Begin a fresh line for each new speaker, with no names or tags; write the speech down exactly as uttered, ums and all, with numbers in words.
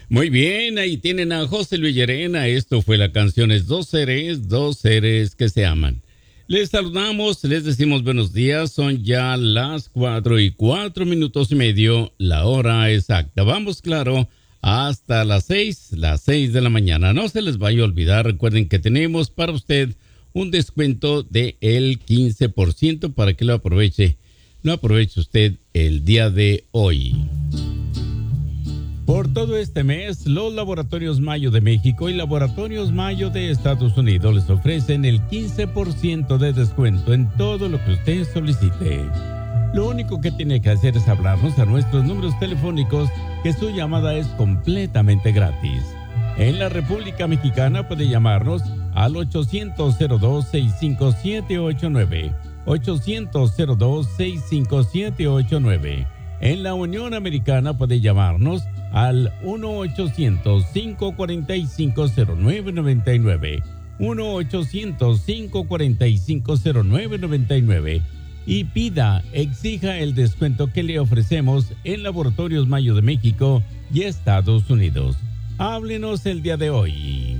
Muy bien, ahí tienen a José Luis Llerena. Esto fue la canción Es Dos Seres, Dos Seres que se aman. Les saludamos, les decimos buenos días. Son ya las cuatro y cuatro minutos y medio, la hora exacta. Vamos, claro, hasta las seis, las seis de la mañana. No se les vaya a olvidar, recuerden que tenemos para usted un descuento de el quince por ciento para que lo aproveche. Lo aproveche usted el día de hoy. Por todo este mes, los Laboratorios Mayo de México y Laboratorios Mayo de Estados Unidos les ofrecen el quince por ciento de descuento en todo lo que usted solicite. Lo único que tiene que hacer es hablarnos a nuestros números telefónicos, que su llamada es completamente gratis. En la República Mexicana puede llamarnos al ochocientos cero dos, sesenta y cinco siete ocho nueve, ochocientos cero dos, sesenta y cinco siete ocho nueve. En la Unión Americana puede llamarnos al uno ochocientos, cinco cuatro cinco, cero nueve nueve nueve, uno ochocientos, cinco cuatro cinco, cero nueve nueve nueve, y pida, exija el descuento que le ofrecemos en Laboratorios Mayo de México y Estados Unidos. Háblenos el día de hoy.